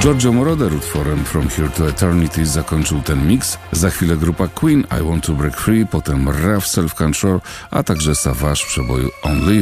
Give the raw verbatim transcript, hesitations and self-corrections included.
Giorgio Moroder utworem From Here to Eternity zakończył ten miks. Za chwilę grupa Queen, I Want to Break Free, potem Rough Self Control, a także Savage w przeboju Only